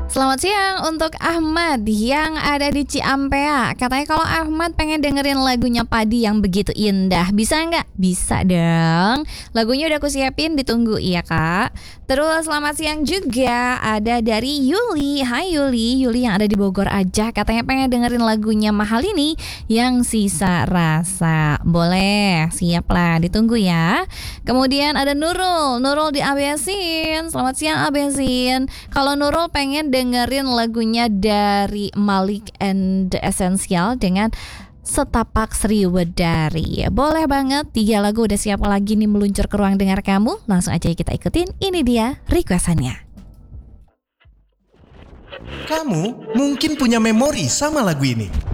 Selamat siang untuk Ahmad yang ada di Ciampea. Katanya kalau Ahmad pengen dengerin lagunya Padi yang begitu indah. Bisa nggak? Bisa dong. Lagunya udah aku siapin, ditunggu ya kak. Terus selamat siang juga ada dari Yuli. Hai Yuli, Yuli yang ada di Bogor aja. Katanya pengen dengerin lagunya Mahal ini yang Sisa Rasa. Boleh, siap lah, ditunggu ya. Kemudian ada Nurul, Nurul di Abesin. Selamat siang Abesin. Kalau Nurul pengen dengerin lagunya dari Malik and the Essential dengan Setapak Sriwedari. Boleh banget, 3 lagu udah siap lagi nih meluncur ke ruang dengar kamu. Langsung aja kita ikutin, ini dia requestannya. Kamu mungkin punya memori sama lagu ini.